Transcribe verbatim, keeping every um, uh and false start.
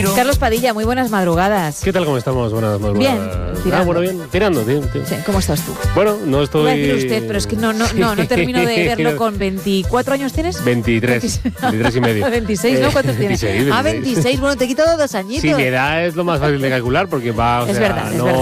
respiro. Carlos Padilla, muy buenas madrugadas. ¿Qué tal? ¿Cómo estamos? Buenas madrugadas. Bien, tirando. Ah, bueno, bien, tirando, tío. tío. Sí, ¿cómo estás tú? Bueno, no estoy... Iba a decir usted, pero es que no, no, no, no termino de verlo con veinticuatro años, ¿tienes? veintitrés, veintitrés y medio. veintiséis, ¿no? ¿Cuántos tienes? veintiséis, Ah, veintiséis. veintiséis, bueno, te he quitado dos añitos. Sí, mi edad es lo más fácil de calcular porque va, o Es sea, verdad, es no... verdad.